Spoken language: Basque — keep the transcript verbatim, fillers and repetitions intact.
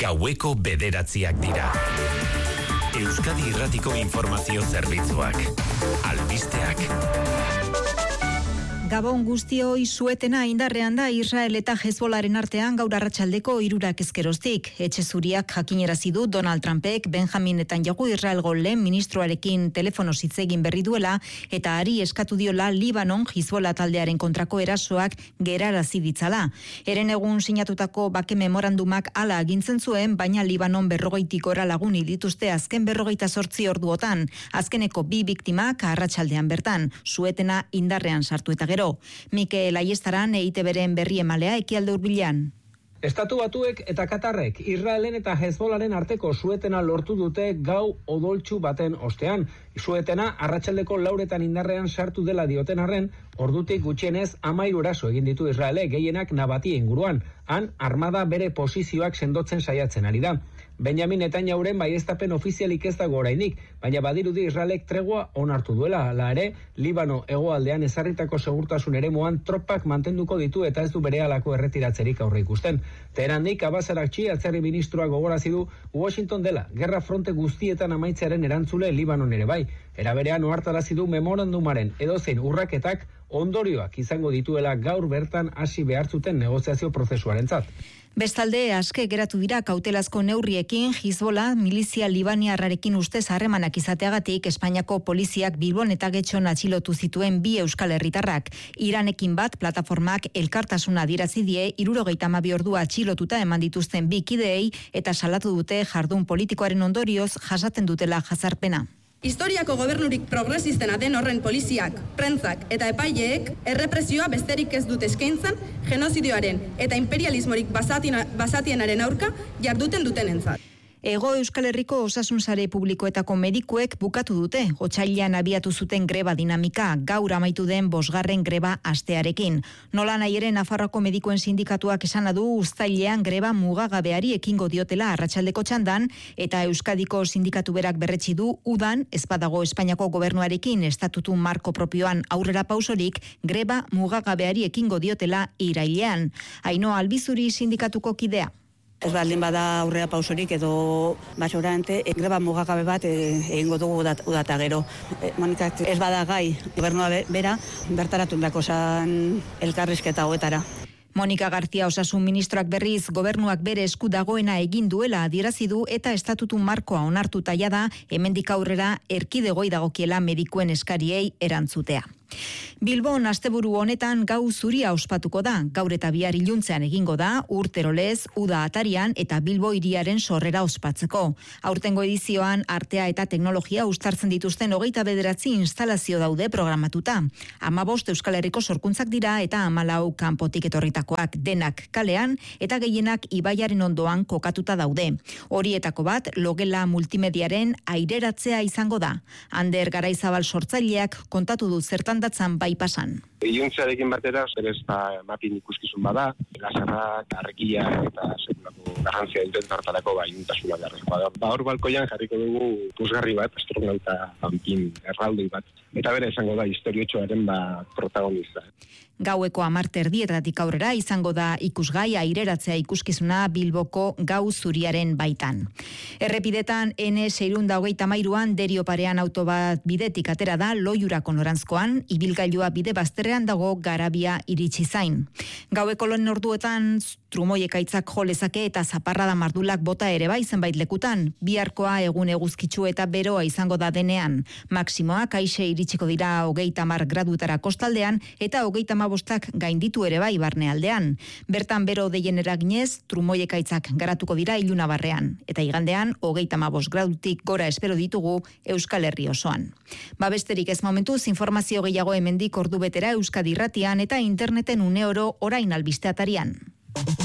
Gaueko bederatziak dira. Euskadi Irratiko Informazio Zerbitzuak. Albisteak. Gabon guztioi, suetena indarrean da Israel eta Hezbolaren artean gaur arratsaldeko hirurak ezkeroztik. Etxe zuriak jakinerazi du Donald Trumpek Benjamin Netanyahu Israelgo lehen ministroarekin telefonoz hitz egin berri duela eta hari eskatu diola Libanon Hezbollah taldearen kontrako erasoak gerarazi ditzala. Eren egun sinatutako bake memorandumak hala agintzen zuen, baina Libanon berrogeitik gora lagun hil dituzte azken berrogeita zortzi orduotan. Azkeneko bi biktimak arratsaldean bertan, suetena indarrean sartu eta gero. Mikel Aiestaran E I T Bren berri emalea Ekialde Hurbilan. Estatu Batuek eta Katarrek Israelen eta Hezbollaren arteko suetena lortu dute gau odoltsu baten ostean. Suetena arratsaldeko lauretan indarrean sartu dela dioten arren, ordutik gutxienez hamairu eraso egin ditu Israelek, gehienak Nabati inguruan. Han armada bere posizioak sendotzen saiatzen ari da. Benjamin Netanyahuren baieztapen ofizialik ez dago orainik, baina badirudi Israelek tregua onartu duela. Hala ere, Libano hegoaldean ezarritako segurtasun eremuan tropak mantenduko ditu eta ez du berehalako erretiratzerik aurre ikusten. Teherandik Abbas Araghchi atzerri ministroa gogorazi du Washington dela gerra fronte guztietan amaitzearen erantzule Libanon ere bai. Era berean ohartarazi du memorandumaren edozein urraketak ondorioak izango dituela gaur bertan hasi behar zuten negoziazio prozesuarentzat. Bestalde, aske geratu dira kautelazko neurriekin Hezbollah milizia libaniarrarekin ustez harremanak izateagatik Espainiako poliziak Bilbon eta Getxon atxilotu zituen bi euskal herritarrak. Iranekin bat plataformak elkartasuna adierazi die hirurogeita hamabi ordua atxilotuta eman dituzten bi kideei eta salatu dute jardun politikoaren ondorioz jasaten dutela jazarpena. Historiako gobernurik progresistena den horren poliziak, prentzak eta epaileek errepresioa besterik ez dute eskaintzen genozidioaren eta imperialismorik basatienaren aurka jarduten dutenentzat. Ego Euskal Herriko osasun sare publikoetako medikuek bukatu dute. Otsailean abiatu zuten greba dinamika, gaur amaitu den bosgarren greba astearekin. Nola nahi ere Nafarroako medikuen sindikatuak esana du uztailean greba mugagabeari ekingo diotela arratsaldeko txandan, eta Euskadiko sindikatu berak berretsi du udan ez badago Espainiako gobernuarekin estatutu marko propioan aurrera pausorik greba mugagabeari ekingo diotela irailean. Ainhoa Albizuri sindikatuko kidea. Ez baldin bada aurrea pausorik edo basorante greba mugagabe bat egingo dugu udata gero. E, Monika, ez bada gai gobernua bera bertaratu beharko zan elkarrizketa hoetara. Monika García osasun ministroak berriz gobernuak bere esku dagoena egin duela adierazi du eta estatutu markoa onartuta jada hemendik aurrera erkidegoi dagokiela medikuen eskariei erantzutea. Bilbon asteburu honetan gau zuria ospatuko da. Gaur eta bihar iluntzean egingo da, urtero lez, uda atarian eta Bilbo hiriaren sorrera ospatzeko. Aurtengo edizioan artea eta teknologia uztartzen dituzten hogeita bederatzi instalazio daude programatuta. Hamabost Euskal Herriko sorkuntzak dira eta hamalau kanpotik etorritakoak, denak kalean eta gehienak ibaiaren ondoan kokatuta daude. Horietako bat logela multimediaren aireratzea izango da. Ander Garaizabal sortzaileak kontatu du zertan datzan bai pasan. Iluntzearekin batera, berez ba, mapin ikuskizun bada, laserrak, arrekia eta sekulako garrantzia duten tartarako ba, iluntasuna beharrezkoa da. Ba, hor balkoian jarriko dugu puzgarri bat, astronauta panpin erraldoi bat. Eta bere izango da historiotxoaren ba, protagonista. Gaueko hamar erdietatik aurrera izango da ikusgai aireratzea ikuskizuna Bilboko gau zuriaren baitan. Errepidetan N seiehun eta hogeita hamairuan Derio parean auto bat bidetik atera da Loiurako noranzkoan, ibilgailua bide bazterrean dago Garabia iritsi zain. Gaueko lehen orduetan trumoiekaitzak jo lezake eta zaparrada mardulak bota ere bai zenbait lekutan. Biharkoa egun eguzkitsu eta beroa izango da denean. Maximoak aixe iritsiko dira hogeita hamar gradutara kostaldean eta hogeita hamabostak gainditu ere bai barnealdean. Bertan bero deien eraginez trumoiekaitzak garatuko dira ilunabarrean. Eta igandean hogeita hamabost gradutik gora espero ditugu Euskal Herri osoan. Babesterik ez momentuz informazio gehiago hemendik ordu betera Euskadi Irratian eta interneten une oro orain albisteatarian.